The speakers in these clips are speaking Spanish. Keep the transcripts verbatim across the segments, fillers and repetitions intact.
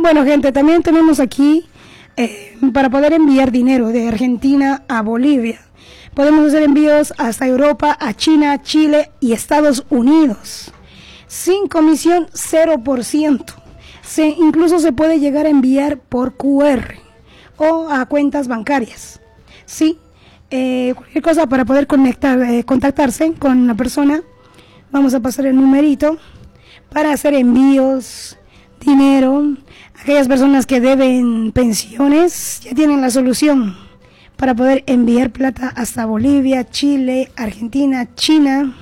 Bueno, gente, también tenemos aquí eh, para poder enviar dinero de Argentina a Bolivia. Podemos hacer envíos hasta Europa, a China, Chile y Estados Unidos. Sin comisión, cero por ciento. Se, incluso se puede llegar a enviar por Q R o a cuentas bancarias. Sí, eh, cualquier cosa para poder conectar, eh, contactarse con la persona. Vamos a pasar el numerito para hacer envíos, dinero. Aquellas personas que deben pensiones ya tienen la solución para poder enviar plata hasta Bolivia, Chile, Argentina, China.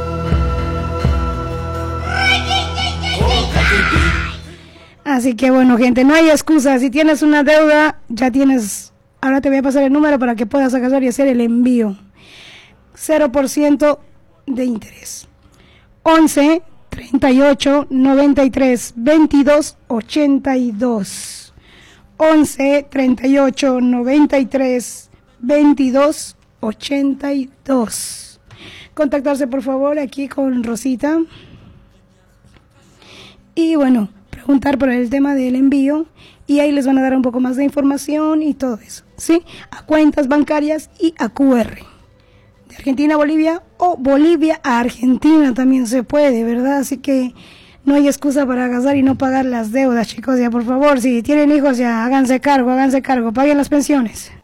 Así que bueno, gente, no hay excusa. Si tienes una deuda, ya tienes. Ahora te voy a pasar el número para que puedas agarrar y hacer el envío. cero por ciento de interés. once, treinta y ocho, noventa y tres, veintidós, ochenta y dos. once, treinta y ocho, noventa y tres, veintidós, ochenta y dos. Contactarse por favor aquí con Rosita. Y bueno, preguntar por el tema del envío y ahí les van a dar un poco más de información y todo eso, ¿sí? A cuentas bancarias y a Q R. De Argentina a Bolivia o Bolivia a Argentina también se puede, ¿verdad? Así que no hay excusa para gastar y no pagar las deudas, chicos. Ya, por favor, si tienen hijos, ya háganse cargo, háganse cargo, paguen las pensiones.